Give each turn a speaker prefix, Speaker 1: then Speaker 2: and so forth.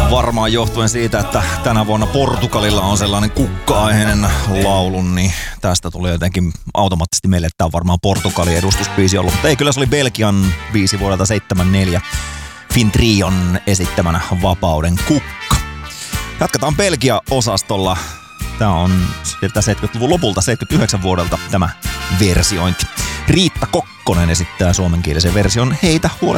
Speaker 1: Varmaan johtuen siitä, että tänä vuonna Portugalilla on sellainen kukka-aiheinen laulu, niin tästä tuli jotenkin automaattisesti meille, että tämä on varmaan Portugalin edustusbiisi ollut. Mutta ei, kyllä se oli Belgian biisi vuodelta 1974, Fintrion esittämänä Vapauden kukka. Jatketaan Belgia-osastolla. Tämä on 70-luvun lopulta, 79 vuodelta tämä versiointi. Riitta Kokkonen esittää suomenkielisen version Heitä huolet